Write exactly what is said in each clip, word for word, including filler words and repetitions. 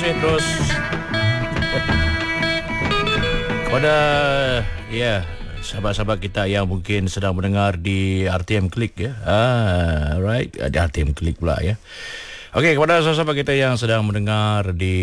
kasih terus kepada ya sahabat-sahabat kita yang mungkin sedang mendengar di R T M Klik ya. Ah, right, ada R T M Klik pula ya. Okey, kepada sahabat-sahabat kita yang sedang mendengar di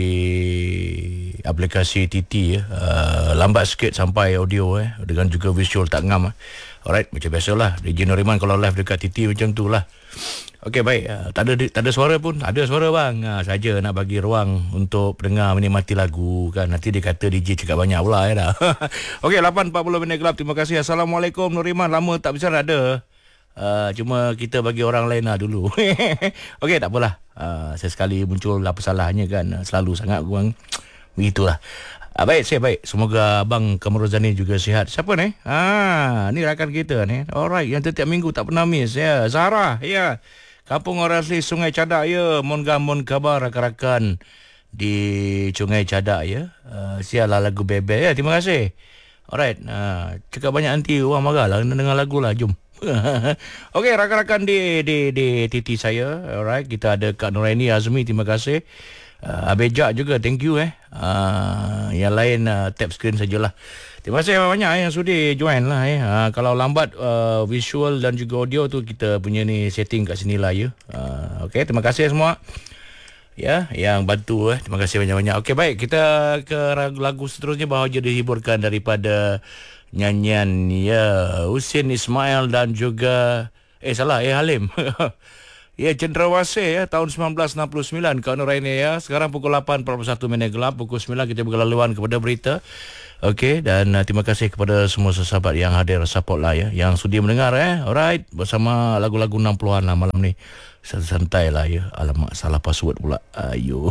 aplikasi T T ya, uh, lambat sikit sampai audio eh, dengan juga visual tak ngam. Eh. Alright, macam biasalah. D J Noriman kalau live dekat T T macam tu lah. Okey, baik. Uh, tak ada tak ada suara pun. Ada suara bang. Uh, saja nak bagi ruang untuk pendengar menikmati lagu kan. Nanti dia kata D J cakap banyak pula ya dah. Okey, lapan empat puluh minit gelap. Terima kasih. Assalamualaikum Noriman. Lama tak bisa ada. Uh, cuma kita bagi orang lain lah dulu. Okey, tak apalah. Uh, sesekali muncul apa salahnya kan. Selalu sangat kurang. Begitulah. Ah, baik, saya baik. Semoga Abang Kamaruzani juga sihat. Siapa ni? Ah, ni rakan kita ni. Alright, yang setiap minggu tak pernah miss ya. Zahra, ya. Kampung Orang Asli Sungai Cadak ya. Mon gamon khabar rakan-rakan di Sungai Cadak ya. Uh, sialah lagu bebe ya. Terima kasih. Alright, uh, cakap banyak nanti orang marah lah dengar lagu lah. Jom. Okey, rakan-rakan di di di T T saya. Alright, kita ada Kak Nuraini Azmi. Terima kasih. Uh, Abejak juga, thank you eh. Uh, yang lain uh, tap screen sajalah. Terima kasih banyak yang sudi join lah eh. Uh, kalau lambat uh, visual dan juga audio tu kita punya ni setting kat sini lah ya. Uh, Okey, terima kasih semua. Ya, yang bantu eh. Terima kasih banyak-banyak. Okey, baik, kita ke lagu seterusnya bahagia dihiburkan daripada nyanyian ya Husin Ismail dan juga eh salah eh Halim. Ya, Cendrawasih ya, tahun sembilan belas enam puluh sembilan Kak Nuraini ya. Sekarang pukul lapan empat puluh satu minit gelap. Pukul sembilan kita berlaluan kepada berita. Okey, dan uh, terima kasih kepada semua sahabat yang hadir support lah ya, yang sudi mendengar eh. Alright, bersama lagu-lagu enam puluhan lah malam ni. Santai lah ya. Alamak, salah password pula. Ayo.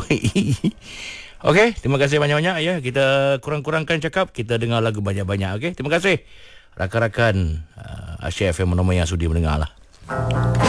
Okey, terima kasih banyak-banyak ya. Kita kurang-kurangkan cakap, kita dengar lagu banyak-banyak. Okey, terima kasih rakan-rakan uh, Asyik F M Menoma yang sudi mendengar lah.